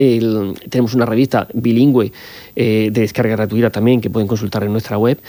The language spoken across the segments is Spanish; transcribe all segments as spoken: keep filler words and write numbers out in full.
El, tenemos una revista bilingüe eh, de descarga gratuita también que pueden consultar en nuestra web.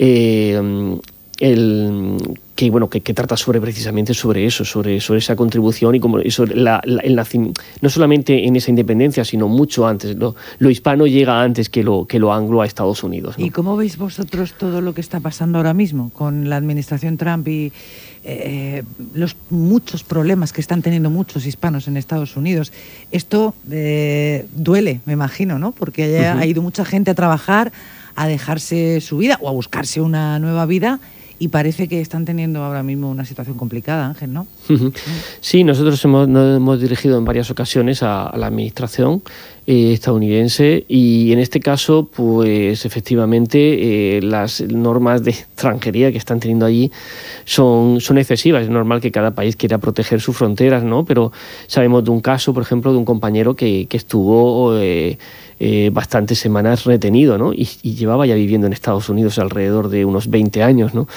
Eh, el, que bueno que, que trata sobre precisamente sobre eso, sobre, sobre esa contribución y como eso, la, la, el nacimiento, no solamente en esa independencia, sino mucho antes. Lo, lo hispano llega antes que lo, que lo anglo a Estados Unidos, ¿no? ¿Y cómo veis vosotros todo lo que está pasando ahora mismo con la administración Trump y eh, los muchos problemas que están teniendo muchos hispanos en Estados Unidos? Esto eh, duele, me imagino, ¿no? Porque haya, uh-huh. ha ido mucha gente a trabajar, a dejarse su vida o a buscarse una nueva vida. Y parece que están teniendo ahora mismo una situación complicada, Ángel, ¿no? Uh-huh. Sí, nosotros hemos, nos hemos dirigido en varias ocasiones a, a la administración eh, estadounidense y en este caso, pues efectivamente, eh, las normas de extranjería que están teniendo allí son, son excesivas. Es normal que cada país quiera proteger sus fronteras, ¿no? Pero sabemos de un caso, por ejemplo, de un compañero que, que estuvo... Eh, Eh, bastantes semanas retenido, ¿no? Y, y llevaba ya viviendo en Estados Unidos alrededor de unos veinte años, ¿no?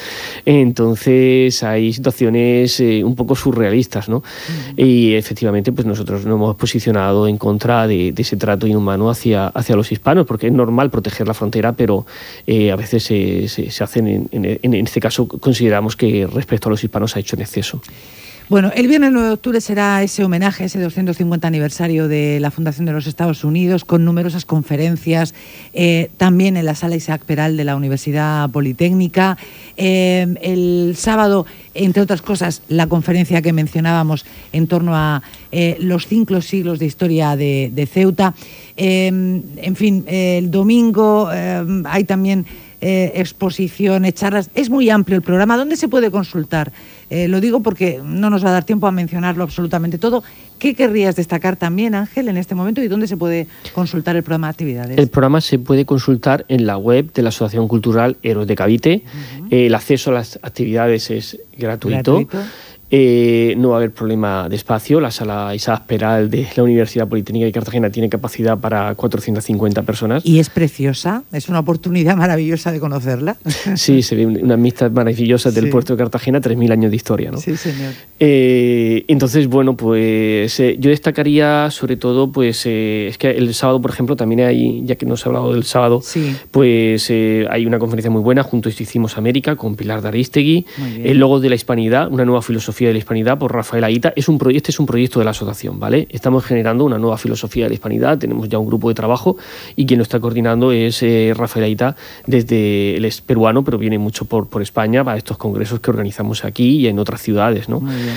Entonces hay situaciones eh, un poco surrealistas, ¿no? Uh-huh. Y efectivamente pues nosotros nos hemos posicionado en contra de, de ese trato inhumano hacia, hacia los hispanos, porque es normal proteger la frontera, pero eh, a veces se, se, se hacen, en, en, en este caso consideramos que respecto a los hispanos se ha hecho en exceso. Bueno, el viernes nueve de octubre será ese homenaje, ese doscientos cincuenta aniversario de la Fundación de los Estados Unidos, con numerosas conferencias, eh, también en la Sala Isaac Peral de la Universidad Politécnica. Eh, el sábado, entre otras cosas, la conferencia que mencionábamos en torno a eh, los cinco siglos de historia de, de Ceuta. Eh, en fin, eh, el domingo eh, hay también eh, exposiciones, charlas. Es muy amplio el programa. ¿Dónde se puede consultar? Eh, lo digo porque no nos va a dar tiempo a mencionarlo absolutamente todo. ¿Qué querrías destacar también, Ángel, en este momento y dónde se puede consultar el programa de actividades? El programa se puede consultar en la web de la Asociación Cultural Héroes de Cavite. Uh-huh. Eh, el acceso a las actividades es gratuito. ¿Gratuito? Eh, no va a haber problema de espacio. La sala Isaac Peral de la Universidad Politécnica de Cartagena tiene capacidad para cuatrocientas cincuenta personas. Y es preciosa, es una oportunidad maravillosa de conocerla. Sí, se ve unas vistas maravillosas del sí. puerto de Cartagena, tres mil años de historia, ¿no? Sí, señor. Eh, entonces, bueno, pues eh, yo destacaría sobre todo, pues eh, es que el sábado, por ejemplo, también hay, ya que nos ha hablado del sábado, sí. pues eh, hay una conferencia muy buena, Juntos Hicimos América, con Pilar de Arístegui, el logo de la hispanidad, una nueva filosofía de la hispanidad por Rafael Aita. Es un proyecto, este es un proyecto de la asociación, ¿vale? Estamos generando una nueva filosofía de la hispanidad, tenemos ya un grupo de trabajo y quien lo está coordinando es eh, Rafael Aita, desde, él es peruano, pero viene mucho por, por España para estos congresos que organizamos aquí y en otras ciudades, ¿no? Muy bien.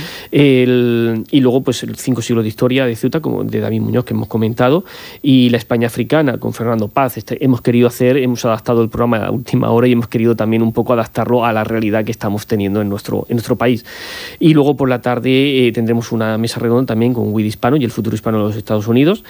El, y luego, pues, el cinco siglos de historia de Ceuta, como de David Muñoz, que hemos comentado, y la España africana, con Fernando Paz. Este, hemos querido hacer, hemos adaptado el programa a la última hora y hemos querido también un poco adaptarlo a la realidad que estamos teniendo en nuestro, en nuestro país. Y luego por la tarde eh, tendremos una mesa redonda también con Wid Hispano y el futuro hispano de los Estados Unidos,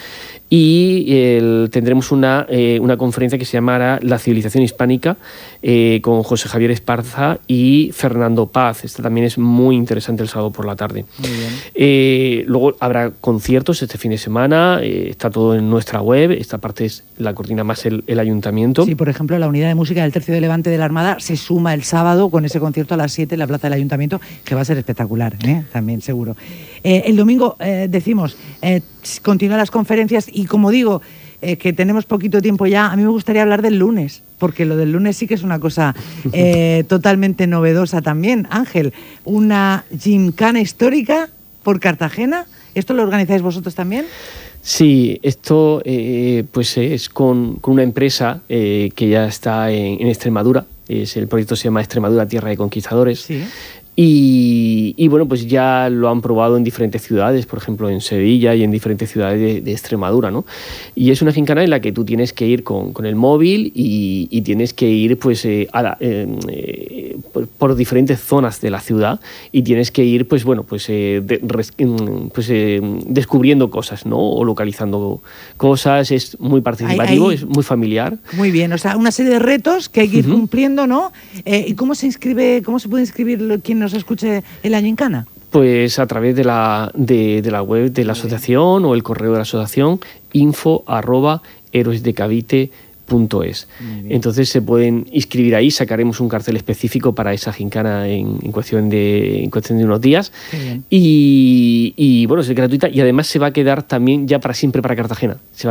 y el, tendremos una, eh, una conferencia que se llamará La civilización hispánica eh, con José Javier Esparza y Fernando Paz. Esta también es muy interesante el sábado por la tarde. Muy bien. Eh, luego habrá conciertos este fin de semana, eh, está todo en nuestra web. Esta parte es la coordina más el, el ayuntamiento. Sí, por ejemplo, la unidad de música del Tercio de Levante de la Armada se suma el sábado con ese concierto a las siete en la plaza del ayuntamiento, que va a ser espectacular, ¿eh? También seguro. Eh, el domingo, eh, decimos, eh, continúan las conferencias y como digo, eh, que tenemos poquito tiempo ya, a mí me gustaría hablar del lunes, porque lo del lunes sí que es una cosa eh, totalmente novedosa también. Ángel, una gincana histórica por Cartagena, ¿esto lo organizáis vosotros también? Sí, esto eh, pues es con, con una empresa eh, que ya está en, en Extremadura. Es, el proyecto se llama Extremadura Tierra de Conquistadores. Sí. Y, y bueno, pues ya lo han probado en diferentes ciudades, por ejemplo en Sevilla y en diferentes ciudades de, de Extremadura, ¿no? Y es una gincana en la que tú tienes que ir con, con el móvil y, y tienes que ir pues eh, a la, eh, eh, por, por diferentes zonas de la ciudad y tienes que ir pues bueno pues, eh, de, res, pues eh, descubriendo cosas, ¿no? O localizando cosas. Es muy participativo, ahí, ahí, es muy familiar. Muy bien, o sea, una serie de retos que hay que ir uh-huh. cumpliendo, ¿no? Eh, ¿Y cómo se inscribe, cómo se puede inscribir quien nos escuche en la gincana? Pues a través de la, de, de la web de la asociación o el correo de la asociación, info arroba héroesdecavite punto es. Entonces se pueden inscribir ahí, sacaremos un cartel específico para esa gincana en, en, cuestión, de, en cuestión de unos días. Y, y bueno, es gratuita y además se va a quedar también ya para siempre para Cartagena. Se va